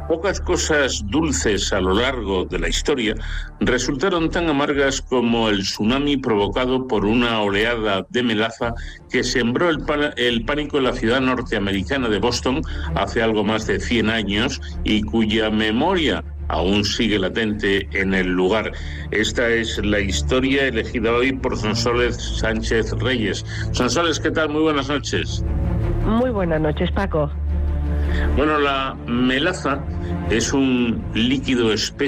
Pocas cosas dulces a lo largo de la historia resultaron tan amargas como el tsunami provocado por una oleada de melaza que sembró el pánico en la ciudad norteamericana de Boston hace algo más de 100 años y cuya memoria aún sigue latente en el lugar. Esta es la historia elegida hoy por Sonsoles Sánchez Reyes. Sonsoles, ¿qué tal? Muy buenas noches. Muy buenas noches, Paco. Bueno, la melaza es un líquido espeso